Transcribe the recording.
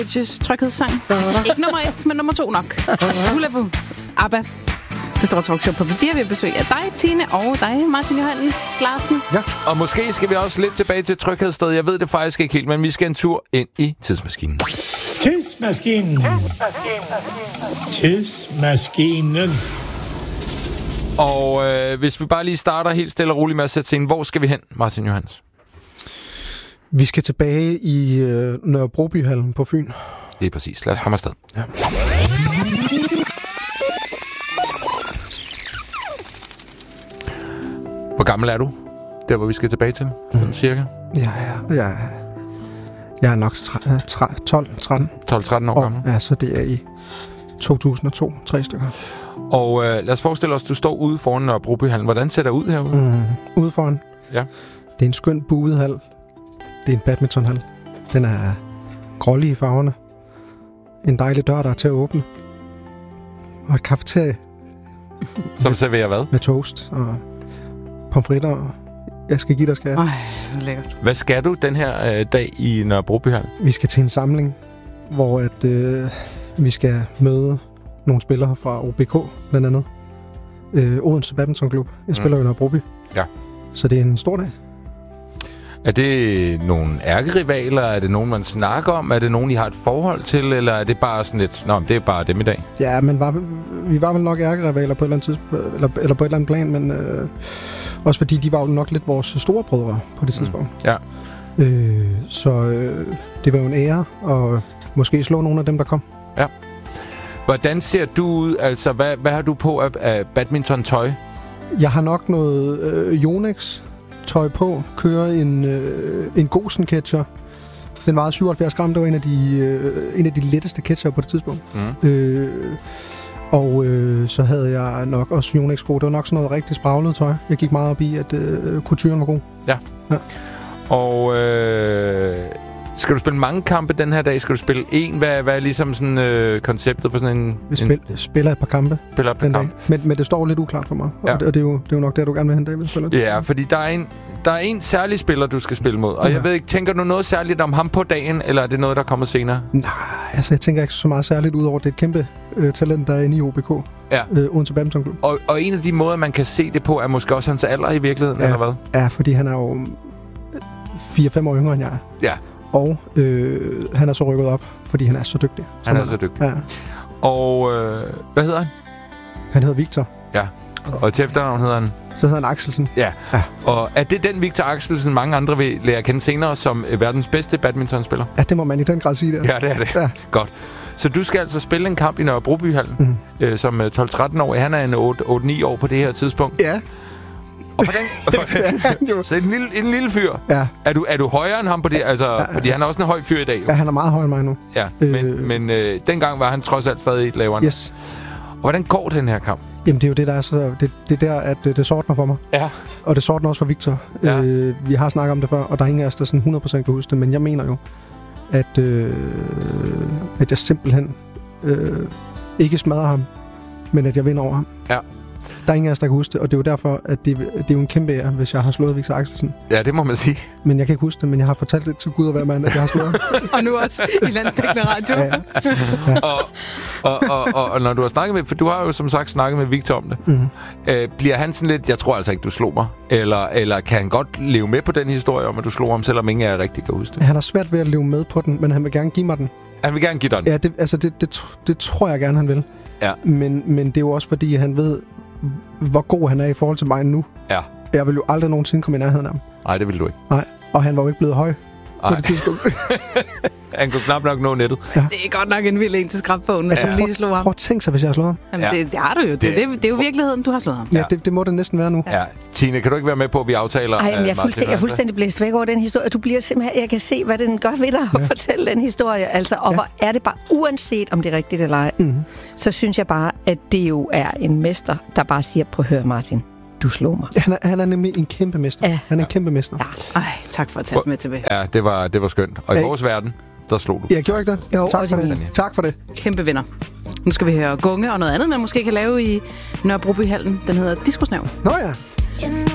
Tryghedssang. Ikke nummer 1, men nummer 2 nok. Hulefu. ABBA. Det store talkshow på P4. Vi har besøg af dig, Tine, og dig, Martin Johannes Larsen. Ja, og måske skal vi også lidt tilbage til tryghedsstedet. Jeg ved det faktisk ikke helt, men vi skal en tur ind i tidsmaskinen. Tidsmaskinen. Og hvis vi bare lige starter helt stille og roligt med at sætte scenen. Hvor skal vi hen, Martin Johannes? Vi skal tilbage i Nørre Brobyhallen på Fyn. Det er præcis. Lad os komme afsted. Ja. Hvor gammel er du? Der, hvor vi skal tilbage til, sådan cirka? Jeg er nok 12-13 år gammel. Ja, så det er i 2002, 3 stykker. Og lad os forestille os, du står ude foran Nørre Brobyhallen. Hvordan ser det ud herude? Ude foran? Ja. Det er en skøn buet hal. Det er en badmintonhal. Den er grålig i farverne. En dejlig dør, der er til at åbne. Og et kafeterie. Som serverer hvad? Med toast og pomfritter og jeg skal give dig skal. Ej, lækkert. Hvad skal du den her dag i Nørre Brobyhallen? Vi skal til en samling, hvor at, vi skal møde nogle spillere fra OBK, blandt andet. Odense Badmintonklub. Jeg spiller jo i Nørre Broby. Ja. Så det er en stor dag. Er det nogle ærkerivaler? Er det nogen, man snakker om? Er det nogen, I har et forhold til? Eller er det bare sådan lidt, det er bare dem i dag? Ja, men vi var vel nok ærkerivaler på et eller andet tidspunkt, eller på et eller andet plan, men også fordi de var jo nok lidt vores store brødre på det tidspunkt. Ja. Så det var jo en ære, og måske slå nogle af dem, der kom. Ja. Hvordan ser du ud? Altså, hvad har du på af badminton-tøj? Jeg har nok noget Yonex tøj på, kører en Gosen-ketcher. Den vejede 77 gram, det var en af de letteste ketcher på det tidspunkt. Og så havde jeg nok også Yonex-sko. Det var nok sådan noget rigtig spraglet tøj. Jeg gik meget op i, at couturen var god. Ja. Og skal du spille mange kampe den her dag? Skal du spille en? Hvad er ligesom sådan konceptet for sådan en... Vi spiller et par kampe den dag. Men det står lidt uklart for mig. Ja. Og det er jo nok der, du gerne vil hen, David. Ja, fordi der er en særlig spiller, du skal spille mod. Og jeg ved ikke, tænker du noget særligt om ham på dagen, eller er det noget, der kommer senere? Nej, altså jeg tænker ikke så meget særligt ud over, det er et kæmpe talent, der er inde i OBK. Ja. Odense Badmintonklub. Og en af de måder, man kan se det på, er måske også hans alder i virkeligheden, eller hvad? Ja, fordi han er jo 4-5 år yngre, end jeg er. Ja. Og han er så rykket op, fordi han er så dygtig. Han er så dygtig. Ja. Og hvad hedder han? Han hedder Victor. Ja. Og til efternavn hedder han? Så hedder han Axelsen. Ja. Og er det den Victor Axelsen, mange andre vil lære at kende senere som verdens bedste badmintonspiller? Ja, det må man i den grad sige. Ja, det er det. Ja. Godt. Så du skal altså spille en kamp i Nørre Brobyhallen som 12-13-årig. Han er en 8-9 år på det her tidspunkt. Ja. Og hvordan? Så en lille fyr. Ja. Er du højere end ham på det? Altså, fordi han er også en høj fyr i dag. Jo. Ja, han er meget højere end mig nu. Ja, men dengang var han trods alt stadig lavere. Yes. Og hvordan går den her kamp? Jamen, det er jo det, der er så... Det er der, at det sortner for mig. Ja. Og det sortner også for Victor. Ja. Vi har snakket om det før, og der er ingen af os, der sådan 100% kan huske det. Men jeg mener jo, at jeg simpelthen ikke smadrer ham, men at jeg vinder over ham. Ja. Der er ingen af os, der kan huske det, og det er jo derfor, at det er jo en kæmpe ære, hvis jeg har slået Victor Axelsen. Ja, det må man sige. Men jeg kan ikke huske det, men jeg har fortalt det til Gud og hver mand, at jeg har slået. Og nu også i Landsdækkende Radio. Ja. Og når du har snakket med, for du har jo som sagt snakket med Victor om det, bliver han sådan lidt, jeg tror altså ikke, du slog mig, eller kan han godt leve med på den historie om, at du slog ham, selvom ingen af jer rigtig kan huske det? Han har svært ved at leve med på den, men han vil gerne give mig den. Han vil gerne give dig den? Ja, det tror jeg gerne, han vil. Ja. Men det er jo også, fordi han ved, hvor god han er i forhold til mig nu. Ja. Jeg vil jo aldrig nogensinde komme i nærheden af ham. Nej, det vil du ikke. Nej, og han var jo ikke blevet høj på det tidspunkt. Han kunne knap nok nå nettet. Ja. Det er godt nok en vild en til skrabfonen, som lige slog ham. Prøv at tænke sig, hvis jeg har slået ham. Jamen, det har du jo. Det er jo virkeligheden, du har slået ham. Ja, det må det næsten være nu. Ja. Tine, kan du ikke være med på, at vi aftaler? Ej, jeg er fuldstændig blæst væk over den historie. Du bliver simpelthen... Jeg kan se, hvad den gør ved dig at fortælle den historie. Altså, og hvor er det bare, uanset om det er rigtigt eller ej, så synes jeg bare, at det jo er en mester, der bare siger, prøv at høre, Martin, du slog mig. Han er nemlig en kæmpe mester. Ja. Han er en kæmpe mester. Ja. Ej, tak for at tage os med tilbage. Ja, det var skønt. Og i vores verden, der slog du. Jeg gjorde ikke det. Jo, tak for det. Tak for det. Kæmpe vinder. Nu skal vi høre Gunge og noget andet, man måske kan lave i Nørre Brobyhallen. Den hedder Disco Snæv. Nå ja.